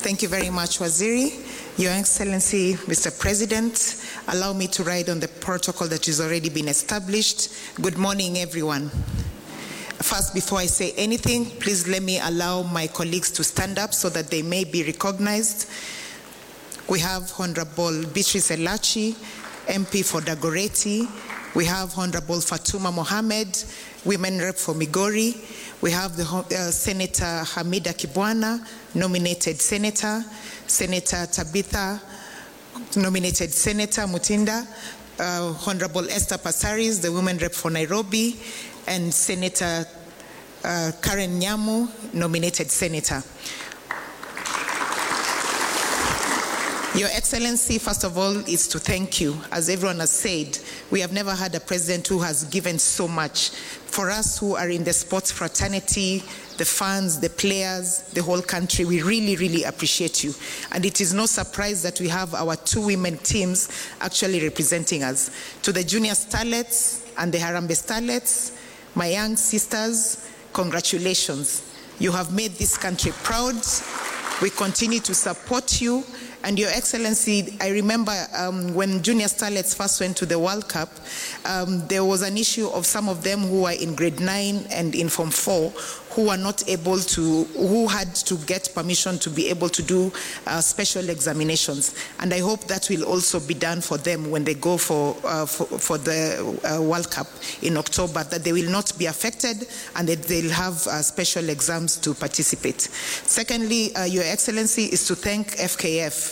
Thank you very much, Waziri. Your Excellency, Mr. President, allow me to ride on the protocol that has already been established. Good morning, everyone. First, before I say anything, please let me allow my colleagues to stand up so that they may be recognized. We have Honorable Beatrice Elachi, MP for Dagoretti. We have Honorable Fatuma Mohammed, Women Rep for Migori. We have the Senator Hamida Kibwana, nominated Senator. Senator Tabitha, nominated Senator Mutinda. Honorable Esther Passaris, the Women Rep for Nairobi. And Senator Karen Nyamu, nominated Senator. Your Excellency, first of all, is to thank you. As everyone has said, we have never had a president who has given so much. For us who are in the sports fraternity, the fans, the players, the whole country, we really, really appreciate you. And it is no surprise that we have our 2 women teams actually representing us. To the junior starlets and the Harambee starlets, my young sisters, congratulations. You have made this country proud. We continue to support you. And Your Excellency, I remember when Junior Starlets first went to the World Cup, there was an issue of some of them who were in grade 9 and in Form 4 who were not able to, who had to get permission to be able to do special examinations. And I hope that will also be done for them when they go for the World Cup in October, that they will not be affected and that they'll have special exams to participate. Secondly, Your Excellency, is to thank FKF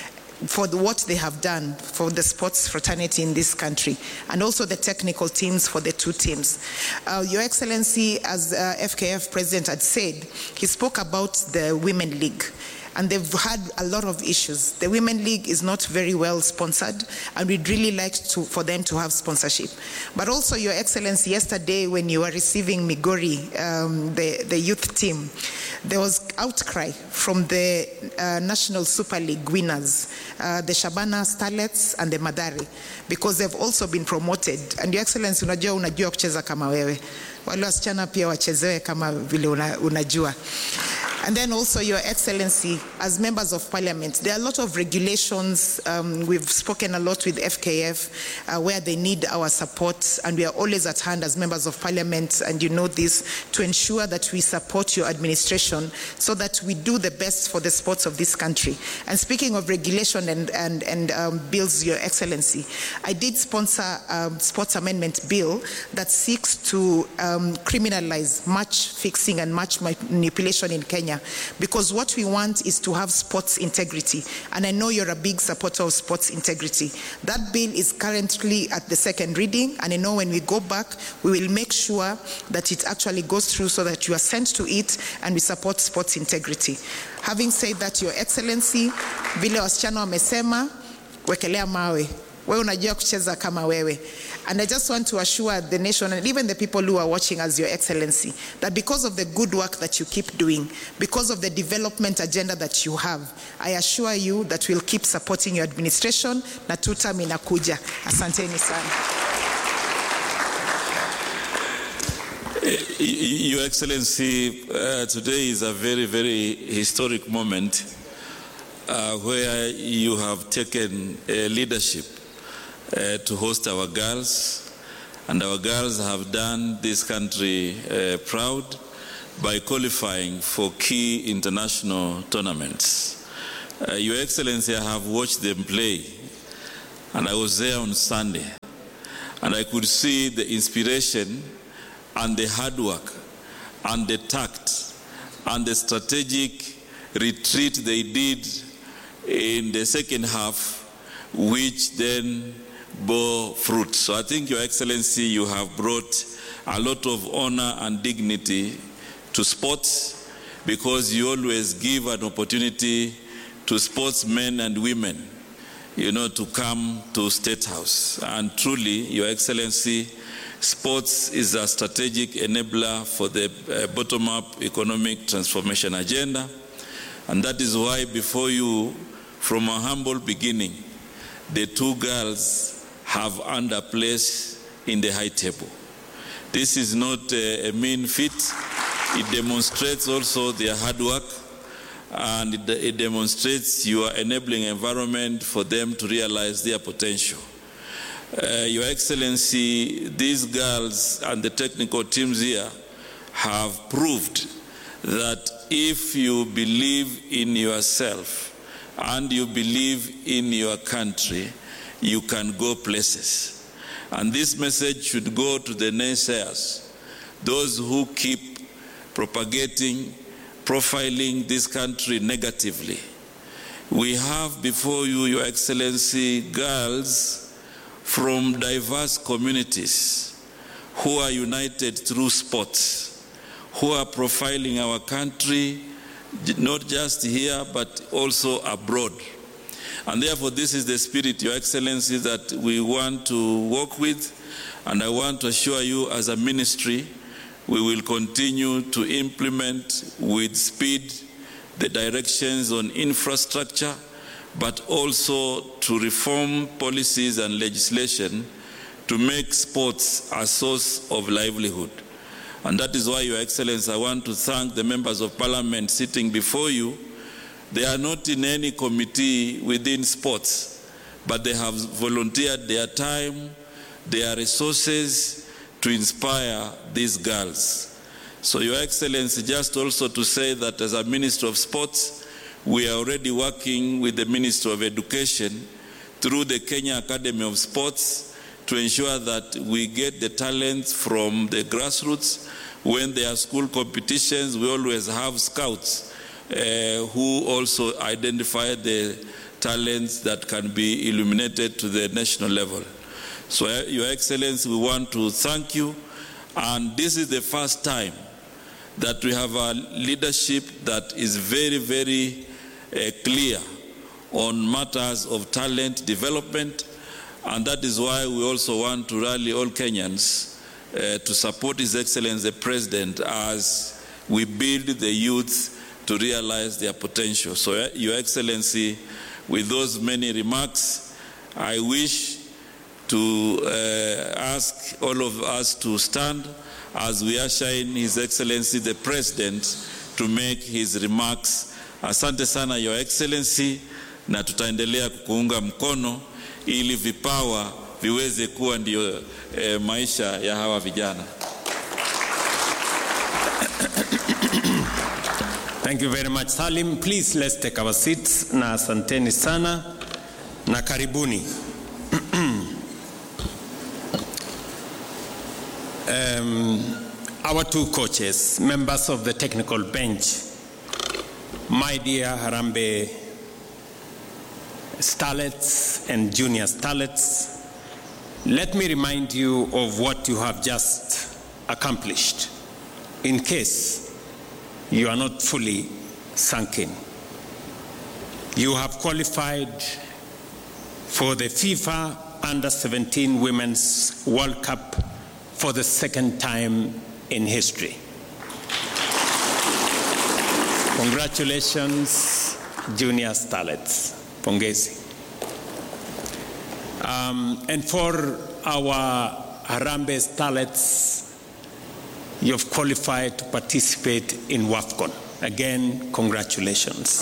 for what they have done for the sports fraternity in this country, and also the technical teams for the 2 teams. Your Excellency, as FKF President had said, he spoke about the Women League. And they've had a lot of issues. The Women League is not very well sponsored, and we'd really like for them to have sponsorship. But also, Your Excellency, yesterday when you were receiving Migori, the youth team, there was outcry from the National Super League winners, the Shabana Starlets and the Madari, because they've also been promoted. And Your Excellency, unajua kucheza kama wewe. Wale wasichana pia wachezewe kama vile unajua. And then also, Your Excellency, as members of Parliament, there are a lot of regulations. We've spoken a lot with FKF where they need our support, and we are always at hand as members of Parliament, and you know this, to ensure that we support your administration so that we do the best for the sports of this country. And speaking of regulation and bills, Your Excellency, I did sponsor a sports amendment bill that seeks to criminalize match fixing and match manipulation in Kenya, because what we want is to have sports integrity, and I know you're a big supporter of sports integrity. That bill is currently at the 2nd reading, and I know when we go back, we will make sure that it actually goes through so that you are sent to it and we support sports integrity. Having said that, Your Excellency, vile wasichana wamesema, wekelea mawe. Wewe unajua kucheza kama wewe. And I just want to assure the nation and even the people who are watching us, Your Excellency, that because of the good work that you keep doing, because of the development agenda that you have, I assure you that we'll keep supporting your administration na tutam inakuja. Asanteni sana. Your Excellency, today is a very, very historic moment where you have taken leadership to host our girls, and our girls have done this country proud by qualifying for key international tournaments. Your Excellency, I have watched them play, and I was there on Sunday, and I could see the inspiration and the hard work and the tact and the strategic retreat they did in the second half, which then bore fruit. So I think, Your Excellency, you have brought a lot of honor and dignity to sports, because you always give an opportunity to sportsmen and women, you know, to come to State House. And truly, Your Excellency, sports is a strategic enabler for the bottom-up economic transformation agenda. And that is why before you, from a humble beginning, the 2 girls have earned a place in the high table. This is not a mean feat. It demonstrates also their hard work and it demonstrates your enabling environment for them to realize their potential. Your Excellency, these girls and the technical teams here have proved that if you believe in yourself and you believe in your country, you can go places. And this message should go to the naysayers, those who keep propagating, profiling this country negatively. We have before you, Your Excellency, girls from diverse communities who are united through sports, who are profiling our country, not just here, but also abroad. And therefore, this is the spirit, Your Excellency, that we want to work with. And I want to assure you, as a ministry, we will continue to implement with speed the directions on infrastructure, but also to reform policies and legislation to make sports a source of livelihood. And that is why, Your Excellency, I want to thank the members of Parliament sitting before you. They are not in any committee within sports, but they have volunteered their time, their resources to inspire these girls. So, Your Excellency, just also to say that as a Minister of Sports, we are already working with the Minister of Education through the Kenya Academy of Sports to ensure that we get the talents from the grassroots. When there are school competitions, we always have scouts who also identify the talents that can be illuminated to the national level. So, Your Excellency, we want to thank you. And this is the first time that we have a leadership that is very, very clear on matters of talent development. And that is why we also want to rally all Kenyans to support His Excellency the President as we build the youth to realize their potential. So, Your Excellency, with those many remarks, I wish to ask all of us to stand as we usher in His Excellency the President to make his remarks. Asante sana, Your Excellency, na tutaendelea kukuunga mkono ili vipawa viweze kuwa ndio maisha ya hawa vijana. Thank you very much, Salim. Please, let's take our seats. Na asanteni sana na karibuni. Our two coaches, members of the technical bench, my dear Harambee starlets and junior starlets, let me remind you of what you have just accomplished, in case you are not fully sunk in. You have qualified for the FIFA Under-17 Women's World Cup for the second time in history. Congratulations, junior starlets. Pongezi. And for our Harambee starlets, you've qualified to participate in WAFCON. Again, congratulations.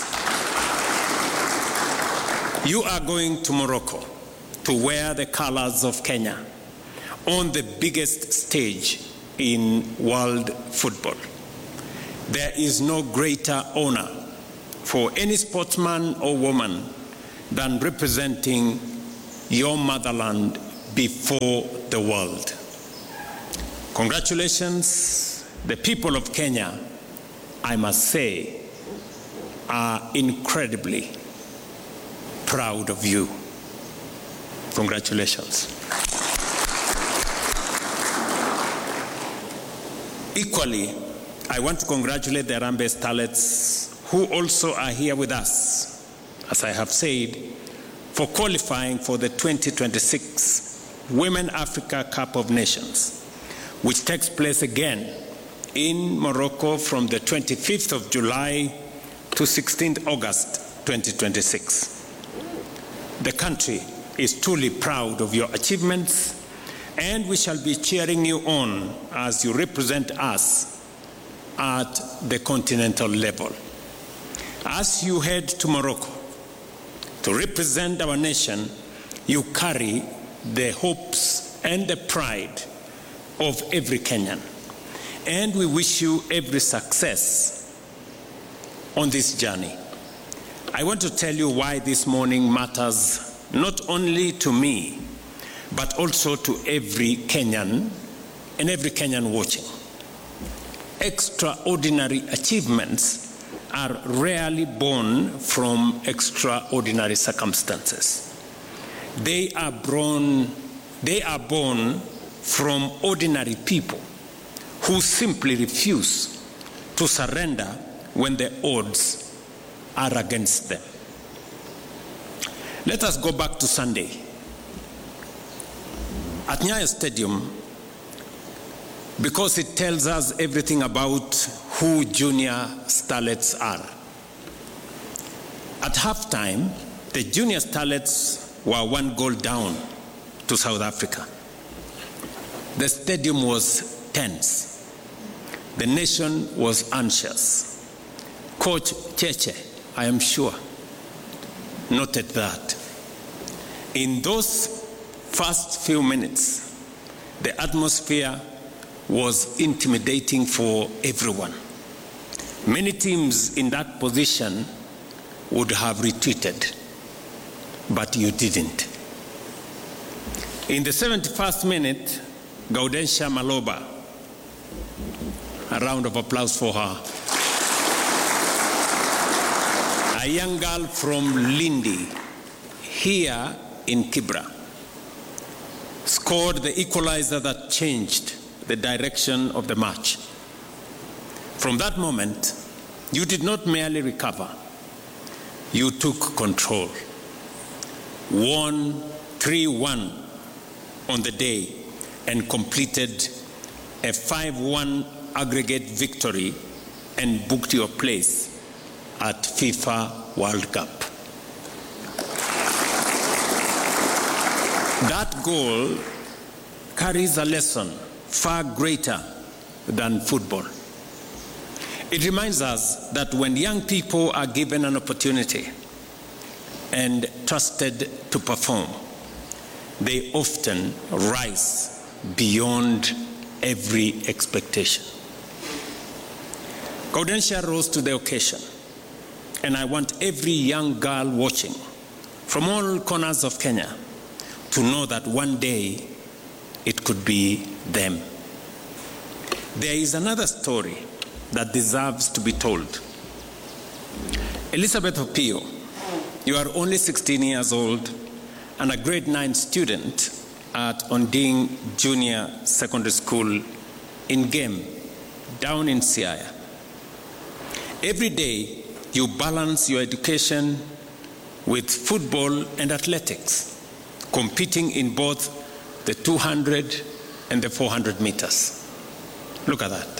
You are going to Morocco to wear the colors of Kenya on the biggest stage in world football. There is no greater honor for any sportsman or woman than representing your motherland before the world. Congratulations. The people of Kenya, I must say, are incredibly proud of you. Congratulations. Equally, I want to congratulate the Harambee starlets who also are here with us, as I have said, for qualifying for the 2026 Women Africa Cup of Nations, which takes place again in Morocco from the 25th of July to 16th August 2026. The country is truly proud of your achievements, and we shall be cheering you on as you represent us at the continental level. As you head to Morocco to represent our nation, you carry the hopes and the pride of every Kenyan. And we wish you every success on this journey. I want to tell you why this morning matters not only to me, but also to every Kenyan and every Kenyan watching. Extraordinary achievements are rarely born from extraordinary circumstances. They are born from ordinary people who simply refuse to surrender when the odds are against them. Let us go back to Sunday. At Nyayo Stadium, because it tells us everything about who junior starlets are. At halftime, the junior starlets were 1 goal down to South Africa. The stadium was tense. The nation was anxious. Coach Cheche, I am sure, noted that. In those first few minutes, the atmosphere was intimidating for everyone. Many teams in that position would have retreated, but you didn't. In the 71st minute, Gaudensia Maloba, a round of applause for her, a young girl from Lindi, here in Kibra, scored the equalizer that changed the direction of the match. From that moment, you did not merely recover, you took control. Won 3-1 on the day and completed a 5-1 aggregate victory and booked your place at FIFA World Cup. That goal carries a lesson far greater than football. It reminds us that when young people are given an opportunity and trusted to perform, they often rise beyond every expectation. Gaudensia rose to the occasion, and I want every young girl watching from all corners of Kenya to know that one day it could be them. There is another story that deserves to be told. Elizabeth Opio, you are only 16 years old and a grade 9 student at Onding Junior Secondary School in Game, down in Siaya. Every day, you balance your education with football and athletics, competing in both the 200 and the 400 meters. Look at that.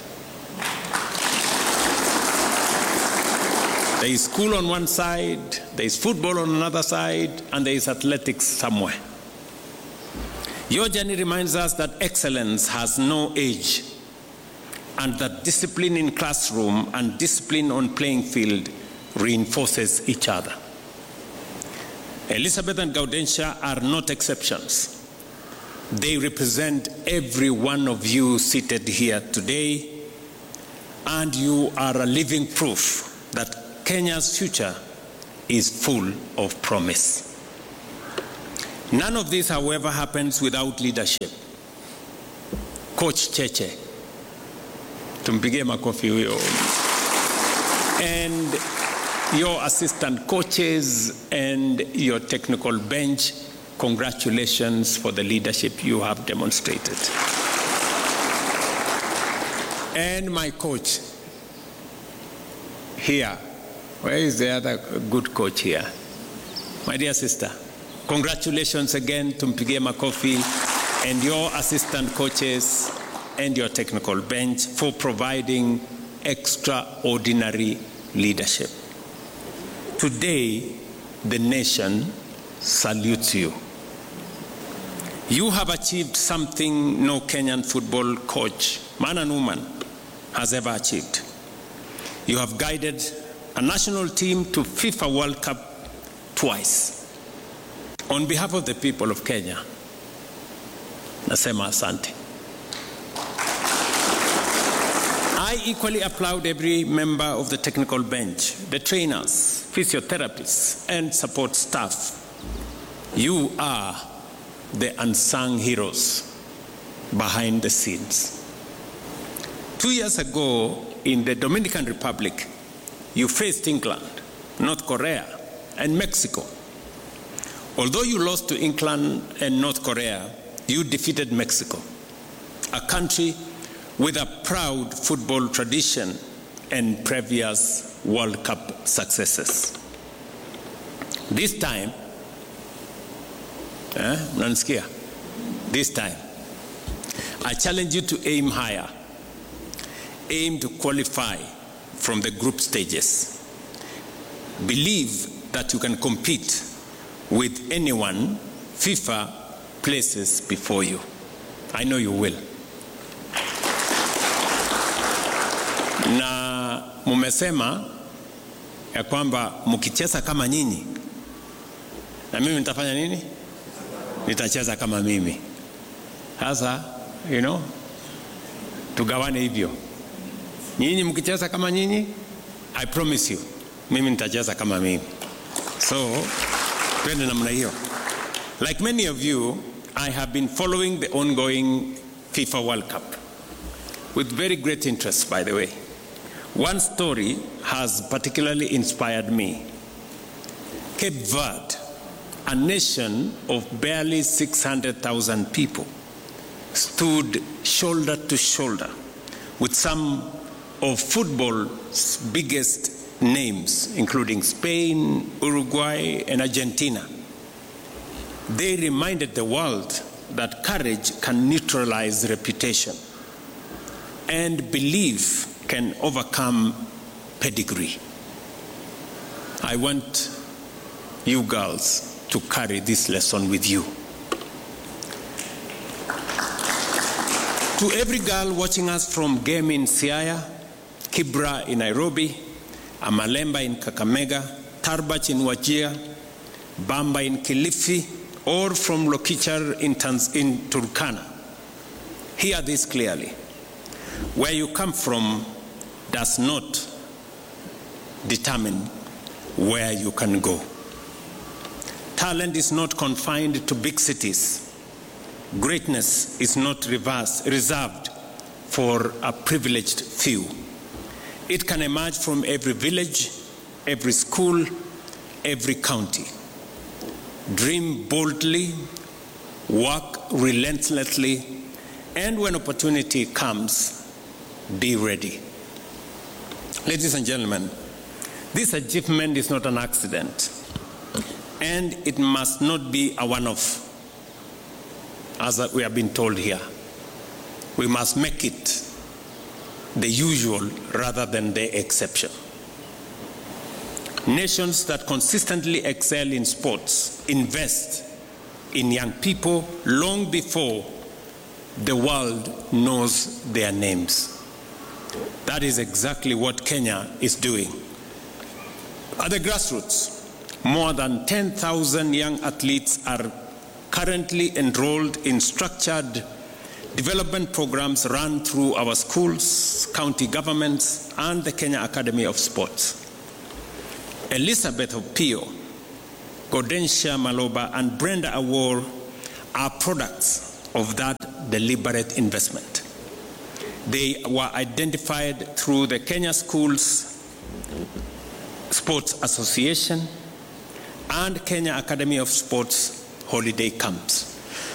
There is school on one side, there is football on another side, and there is athletics somewhere. Your journey reminds us that excellence has no age, and that discipline in classroom and discipline on playing field reinforces each other. Elizabeth and Gaudensia are not exceptions. They represent every one of you seated here today, and you are a living proof that Kenya's future is full of promise. None of this, however, happens without leadership. Coach Cheche, tumpigie makofi huyo, and your assistant coaches and your technical bench, congratulations for the leadership you have demonstrated. And my coach here, where is the other good coach here? My dear sister, congratulations again, tumpigie makofi, and your assistant coaches and your technical bench for providing extraordinary leadership. Today, the nation salutes you. You have achieved something no Kenyan football coach, man and woman, has ever achieved. You have guided a national team to FIFA World Cup twice. On behalf of the people of Kenya, nasema asante. I equally applaud every member of the technical bench, the trainers, physiotherapists, and support staff. You are the unsung heroes behind the scenes. 2 years ago, in the Dominican Republic, you faced England, North Korea, and Mexico. Although you lost to England and North Korea, you defeated Mexico, a country with a proud football tradition and previous World Cup successes. This time, this time, I challenge you to aim higher. Aim to qualify from the group stages. Believe that you can compete with anyone FIFA places before you. I know you will. Na mumesema ya kwamba mkicheza kama nyinyi, na mimi nitafanya nini? Nitacheza kama mimi. Sasa, tugawane hivyo. Nyinyi mkicheza kama nyinyi, I promise you, mimi nitacheza kama mimi. So, twende namna hiyo. Like many of you, I have been following the ongoing FIFA World Cup with very great interest, by the way. One story has particularly inspired me. Cape Verde, a nation of barely 600,000 people, stood shoulder to shoulder with some of football's biggest names, including Spain, Uruguay, and Argentina. They reminded the world that courage can neutralize reputation and belief can overcome pedigree. I want you girls to carry this lesson with you. To every girl watching us from Game in Siaya, Kibra in Nairobi, Amalemba in Kakamega, Tarbach in Wajir, Bamba in Kilifi, or from Lokichar in Turkana, hear this clearly. Where you come from does not determine where you can go. Talent is not confined to big cities. Greatness is not reserved for a privileged few. It can emerge from every village, every school, every county. Dream boldly, work relentlessly, and when opportunity comes, be ready. Ladies and gentlemen, this achievement is not an accident, and it must not be a one-off, as we have been told here. We must make it the usual rather than the exception. Nations that consistently excel in sports invest in young people long before the world knows their names. That is exactly what Kenya is doing. At the grassroots, more than 10,000 young athletes are currently enrolled in structured development programs run through our schools, county governments, and the Kenya Academy of Sports. Elizabeth Opio, Godensia Maloba, and Brenda Awor are products of that deliberate investment. They were identified through the Kenya Schools Sports Association and Kenya Academy of Sports holiday camps.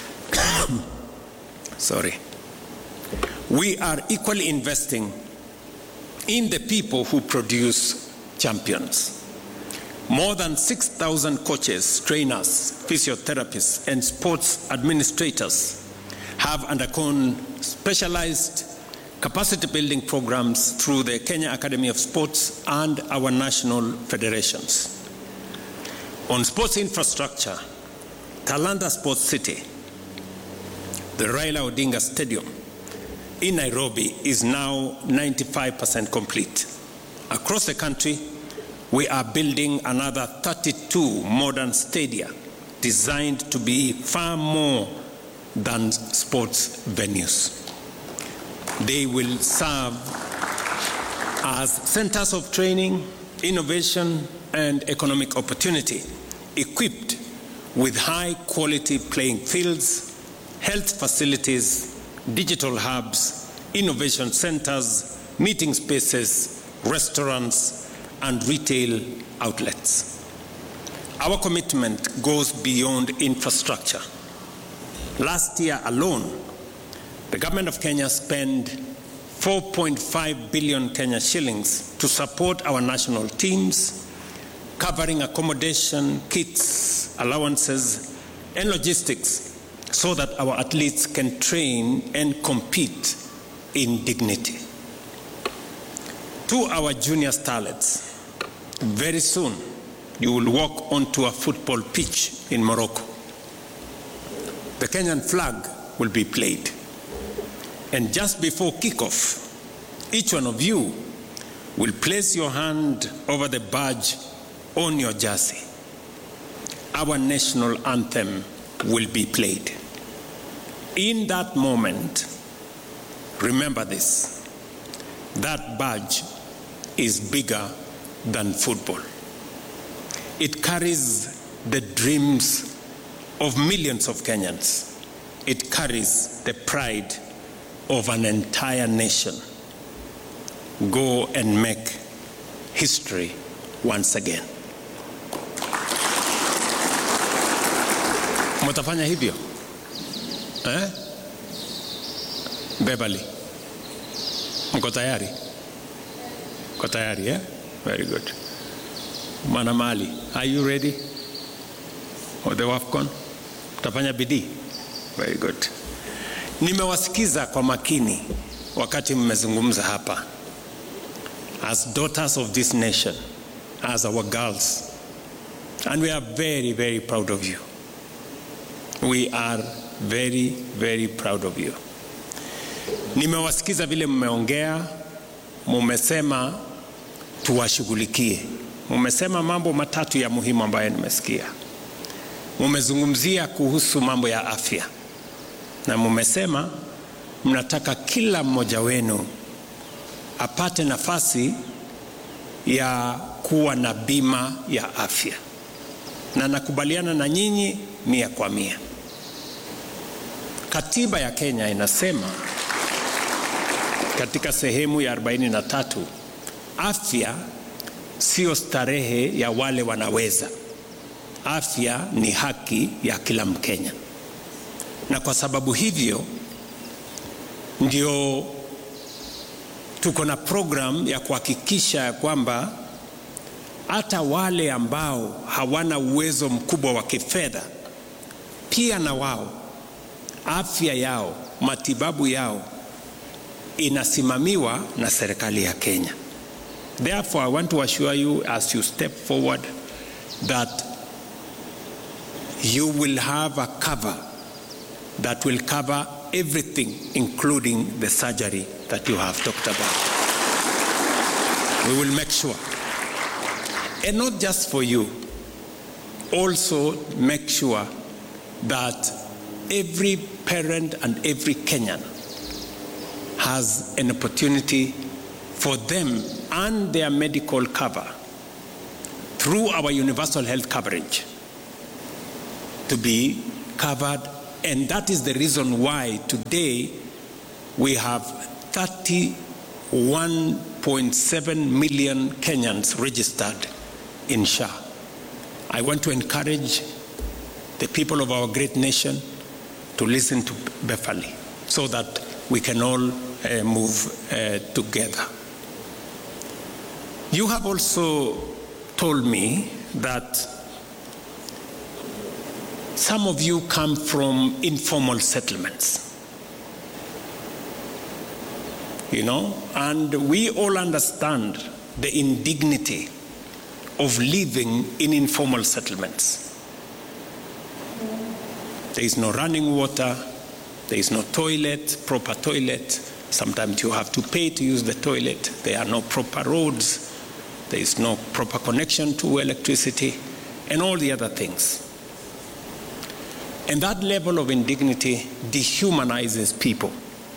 Sorry. We are equally investing in the people who produce champions. More than 6,000 coaches, trainers, physiotherapists, and sports administrators have undergone specialized capacity building programs through the Kenya Academy of Sports and our national federations. On sports infrastructure, Talanta Sports City, the Raila Odinga Stadium in Nairobi is now 95% complete. Across the country, we are building another 32 modern stadia designed to be far more than sports venues. They will serve as centers of training, innovation, and economic opportunity, equipped with high-quality playing fields, health facilities, digital hubs, innovation centers, meeting spaces, restaurants, and retail outlets. Our commitment goes beyond infrastructure. Last year alone, the government of Kenya spent 4.5 billion Kenya shillings to support our national teams, covering accommodation, kits, allowances, and logistics so that our athletes can train and compete in dignity. To our junior starlets, very soon you will walk onto a football pitch in Morocco. The Kenyan flag will be played. And just before kickoff, each one of you will place your hand over the badge on your jersey. Our national anthem will be played. In that moment, remember this: that badge is bigger than football. It carries the dreams of millions of Kenyans. It carries the pride of an entire nation. Go and make history once again. Mtafanya hivyo? Beverly, mko tayari? Mko tayari, eh? Very good. Manamali, are you ready? For the WAFCON? Mtafanya bidii? Very good. Nimewasikiza kwa makini wakati mmezungumza hapa. As daughters of this nation, as our girls, and we are very, very proud of you. We are very, very proud of you. Nimewasikiza vile mmeongea, mumesema tuwashughulikie. Mumesema mambo matatu ya muhimu ambayo nimesikia. Mumezungumzia kuhusu mambo ya afya. Na mumesema mnataka kila mmoja wenu apate nafasi ya kuwa na bima ya afya. Na nakubaliana na nyinyi 100%. Katiba ya Kenya inasema katika sehemu ya 43, afya sio starehe ya wale wanaweza. Afya ni haki ya kila Mkenya. Na kwa sababu hivyo ndio tuko na program ya kuhakikisha kwamba hata wale ambao hawana uwezo mkubwa wa kifedha pia na wao afya yao, matibabu yao inasimamiwa na serikali ya Kenya. Therefore, I want to assure you as you step forward that you will have a cover that will cover everything, including the surgery that you have talked about. We will make sure. And not just for you, also make sure that every parent and every Kenyan has an opportunity for them and their medical cover through our universal health coverage to be covered. And that is the reason why today we have 31.7 million Kenyans registered in SHA. I want to encourage the people of our great nation to listen to Beverly so that we can all move together. You have also told me that some of you come from informal settlements. You know, and we all understand the indignity of living in informal settlements. There is no running water, there is no toilet, proper toilet. Sometimes you have to pay to use the toilet. There are no proper roads. there is no proper connection to electricity, and all the other things. And that level of indignity dehumanizes people.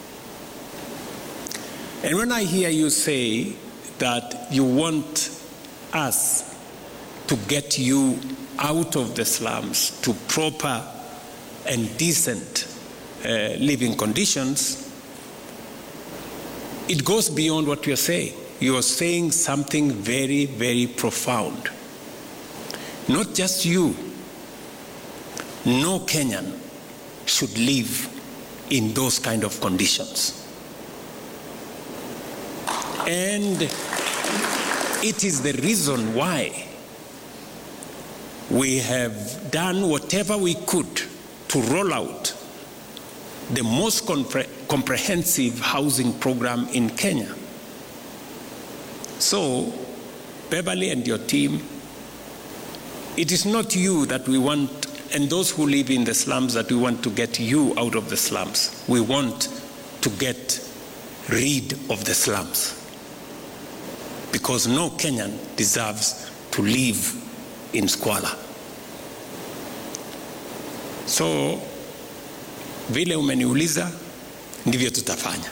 And when I hear you say that you want us to get you out of the slums to proper and decent living conditions, it goes beyond what you're saying. You're saying something very, very profound. Not just you, no Kenyan should live in those kind of conditions. And it is the reason why we have done whatever we could to roll out the most comprehensive housing program in Kenya. So, Beverly and your team, it is not you that we want, and those who live in the slums, that we want to get you out of the slums. We want to get rid of the slums, because no Kenyan deserves to live in squalor. So, vile umeniuliza, ndivyo tutafanya.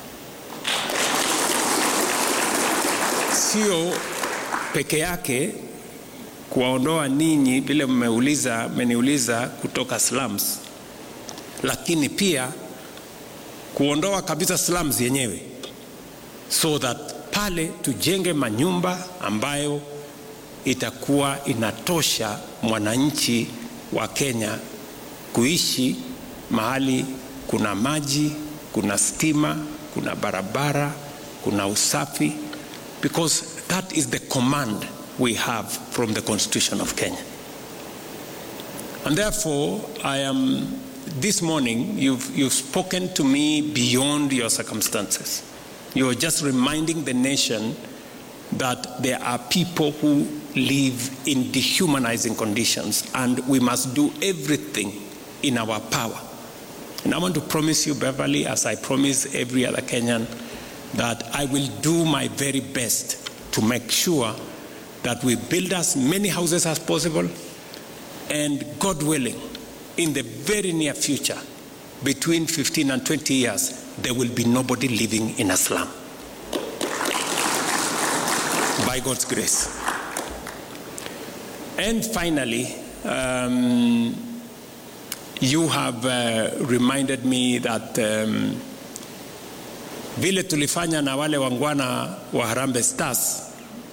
Sio peke yake kuwaondoa ninyi vile mmeniuliza kutoka slums, lakini pia kuondoa kabisa slums yenyewe, so that pale tujenge manyumba ambayo itakuwa inatosha mwananchi wa Kenya kuishi mahali kuna maji, kuna stima, kuna barabara, kuna usafi, because that is the command we have from the Constitution of Kenya. And therefore, this morning, you've spoken to me beyond your circumstances. You're just reminding the nation that there are people who live in dehumanizing conditions, and we must do everything in our power. And I want to promise you, Beverly, as I promise every other Kenyan, that I will do my very best to make sure that we build as many houses as possible, and God willing, in the very near future, between 15 and 20 years, there will be nobody living in a slum. By God's grace. And finally, you have reminded me that vile tulifanya na wale wangwana wa Harambee Stars,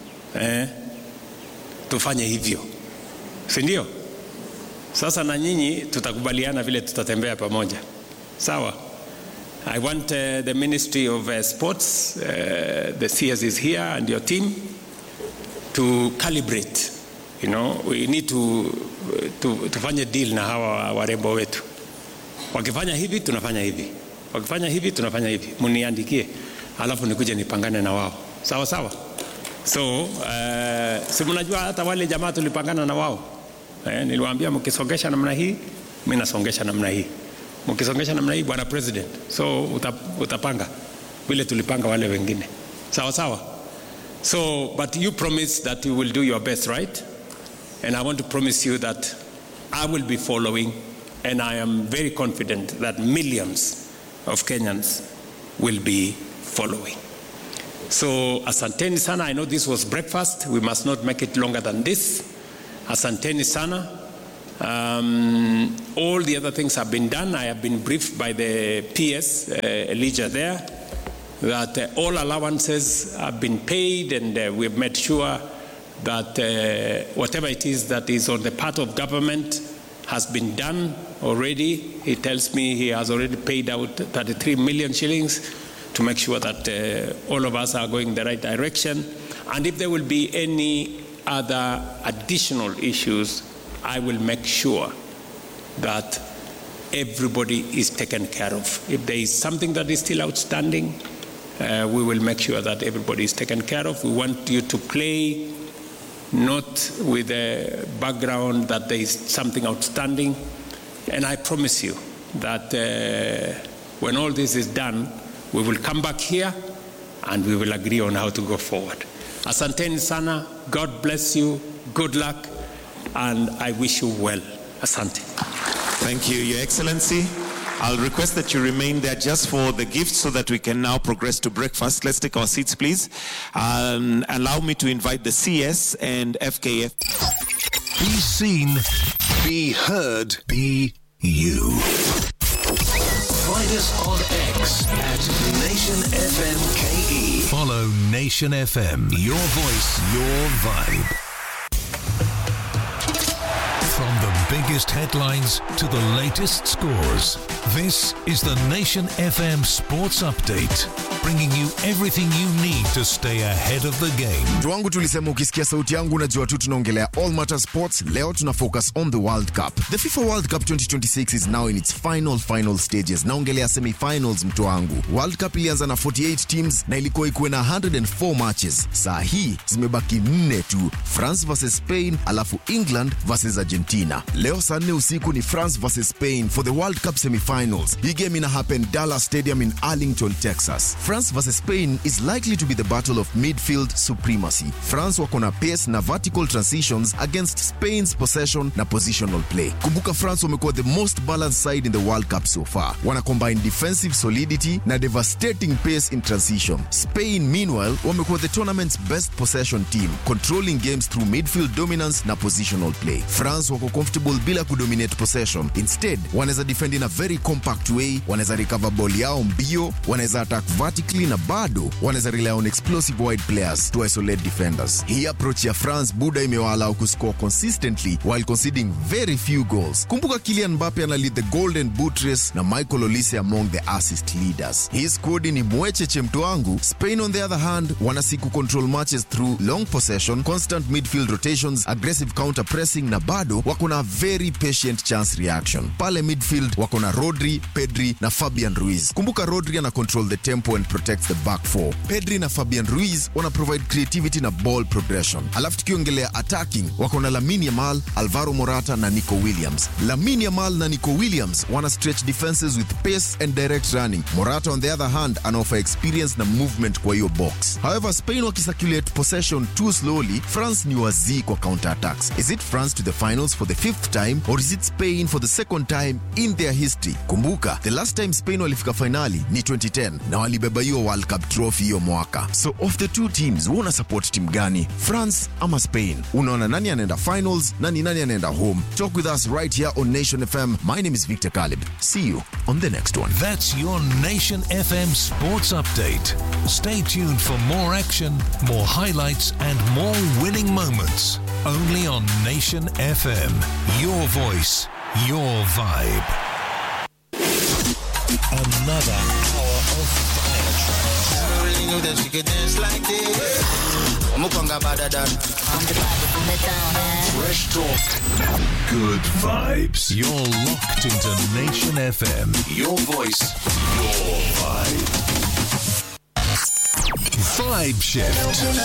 tufanye hivyo, si ndio? Sasa na nyinyi tutakubaliana vile tutatembea pamoja, sawa? I want the Ministry of Sports, the CS is here, and your team to calibrate. You know, we need to tufanye deal na hawa warembo wetu. Wakifanya hivi tunafanya hivi, wakifanya hivi tunafanya hivi. Muniandikie, alafu nikuje nipangane na wao, sawa sawa? So si mnajua hata wale jamaa tulipangana na wao, niliwaambia mkisongesha namna hii, mimi nasongesha namna hii, mkisongesha namna hii, bwana president, so utapanga vile tulipanga wale wengine, sawa sawa? So, but you promise that you will do your best, right? And I want to promise you that I will be following, and I am very confident that millions of Kenyans will be following. So, asanteni sana. I know this was breakfast. We must not make it longer than this. Asanteni sana. All the other things have been done. I have been briefed by the PS, Elijah there, that all allowances have been paid, and we have made sure that whatever it is that is on the part of government has been done already. He tells me he has already paid out 33 million shillings to make sure that all of us are going in the right direction. And if there will be any other additional issues, I will make sure that everybody is taken care of. If there is something that is still outstanding, we will make sure that everybody is taken care of. We want you to play not with a background that there is something outstanding. And I promise you that when all this is done, we will come back here and we will agree on how to go forward. Asanteni sana. God bless you. Good luck. And I wish you well. Asante. Thank you, Your Excellency. I'll request that you remain there just for the gifts so that we can now progress to breakfast. Let's take our seats, please. Allow me to invite the CS and FKF. Be seen, be heard, be you. Find us on X at Nation FM KE. Follow Nation FM. Your voice, your vibe. From the biggest headlines to the latest scores, this is the Nation FM Sports Update, bringing you everything you need to stay ahead of the game. Tuangu tulisema ukisikia sauti yangu unajua tu tunaongelea All Matter Sports. Leo tuna focus on the World Cup. The FIFA World Cup 2026 is now in its final stages. Naongelea semi-finals mtu wangu. World Cup ilianza na 48 teams na ilikuwa ikuwe na 104 matches. Saa hii zimebaki 4 tu. France versus Spain, alafu England versus Argentina. Leo saa 4 usiku ni France versus Spain for the World Cup semi-finals. Hii game ina happen Dallas Stadium in Arlington, Texas. France versus Spain is likely to be the battle of midfield supremacy. France wako na pace na vertical transitions against Spain's possession na positional play. Kumbuka France wamekuwa the most balanced side in the World Cup so far. Wana combine defensive solidity na devastating pace in transition. Spain, meanwhile, wamekuwa the tournament's best possession team, controlling games through midfield dominance na positional play. France wako comfortable bila kudominate possession. Instead, wanaweza defend in a very compact way, wanaweza recover ball yao mbio, wanaweza attack vertically na bado wanaweza rely on explosive wide players to isolate defenders. Hii approach ya France buda imewaallow kuscore consistently while conceding very few goals. Kumbuka Kylian Mbappe ana lead the Golden Boot race na Michael Olise among the assist leaders. Hii squad ni mwecheche mtu wangu. Spain on the other hand wanasiku control matches through long possession, constant midfield rotations, aggressive counter pressing na bado wako na very patient chance reaction. Pale midfield wako na Rodri, Pedri na Fabian Ruiz. Kumbuka Rodri ana control the tempo and protects the back four. Pedri na Fabian Ruiz wana provide creativity na ball progression. Alafu tukiongelea attacking, wako na Lamine Yamal, Alvaro Morata na Nico Williams. Lamine Yamal na Nico Williams wana stretch defenses with pace and direct running. Morata on the other hand ana offer experience na movement kwa hiyo box. However, Spain wakisirculate possession too slowly, France ni wazii kwa counter attacks. Is it France to the finals for the 5th time or is it Spain for the 2nd time in their history? Kumbuka, the last time Spain walifika finali ni 2010 na walibeba hiyo World Cup trophy hiyo mwaka. So of the two teams, una support team gani? France ama Spain? Unaona nani anaenda finals, nani anaenda home? Talk with us right here on Nation FM. My name is Victor Caleb. See you on the next one. That's your Nation FM Sports Update. Stay tuned for more action, more highlights and more winning moments. Only on Nation FM. Your voice, your vibe. Another hour of fire tracks. Never really knew that she could dance like this. I'm the baddest from the town, man. Fresh talk. Good vibes. You're locked into Nation FM. Your voice, your vibe. Vibe Shift.